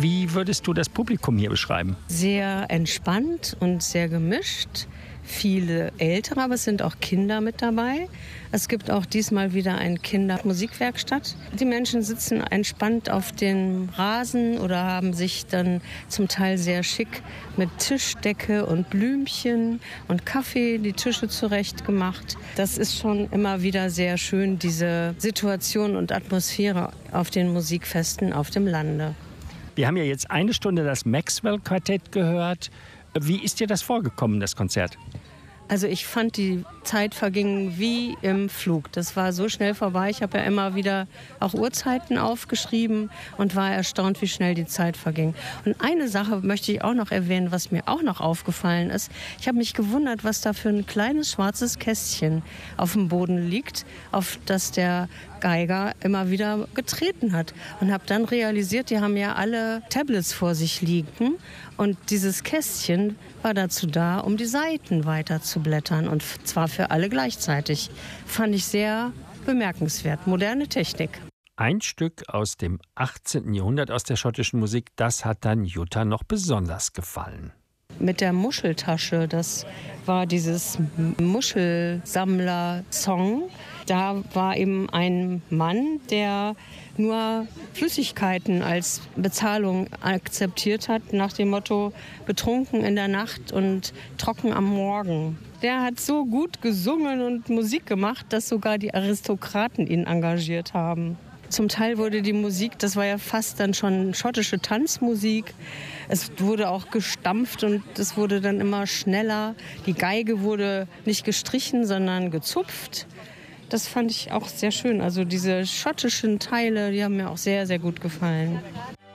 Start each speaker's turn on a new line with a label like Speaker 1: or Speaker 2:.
Speaker 1: Wie würdest du das Publikum hier beschreiben?
Speaker 2: Sehr entspannt und sehr gemischt. Viele Ältere, aber es sind auch Kinder mit dabei. Es gibt auch diesmal wieder eine Kindermusikwerkstatt. Die Menschen sitzen entspannt auf dem Rasen oder haben sich dann zum Teil sehr schick mit Tischdecke und Blümchen und Kaffee die Tische zurecht gemacht. Das ist schon immer wieder sehr schön, diese Situation und Atmosphäre auf den Musikfesten auf dem Lande.
Speaker 1: Wir haben ja jetzt eine Stunde das Maxwell-Quartett gehört. Wie ist dir das vorgekommen, das Konzert?
Speaker 2: Also ich fand, die Zeit verging wie im Flug. Das war so schnell vorbei. Ich habe ja immer wieder auch Uhrzeiten aufgeschrieben und war erstaunt, wie schnell die Zeit verging. Und eine Sache möchte ich auch noch erwähnen, was mir auch noch aufgefallen ist. Ich habe mich gewundert, was da für ein kleines schwarzes Kästchen auf dem Boden liegt, auf das der Geiger immer wieder getreten hat. Und habe dann realisiert, die haben ja alle Tablets vor sich liegen. Und dieses Kästchen war dazu da, um die Seiten weiter zu blättern. Und zwar für alle gleichzeitig. Fand ich sehr bemerkenswert. Moderne Technik.
Speaker 1: Ein Stück aus dem 18. Jahrhundert aus der schottischen Musik, das hat dann Jutta noch besonders gefallen.
Speaker 2: Mit der Muscheltasche, das war dieses Muschelsammler-Song. Da war eben ein Mann, der nur Flüssigkeiten als Bezahlung akzeptiert hat, nach dem Motto betrunken in der Nacht und trocken am Morgen. Der hat so gut gesungen und Musik gemacht, dass sogar die Aristokraten ihn engagiert haben. Zum Teil wurde die Musik, das war ja fast dann schon schottische Tanzmusik. Es wurde auch gestampft und es wurde dann immer schneller. Die Geige wurde nicht gestrichen, sondern gezupft. Das fand ich auch sehr schön. Also diese schottischen Teile, die haben mir auch sehr, sehr gut gefallen.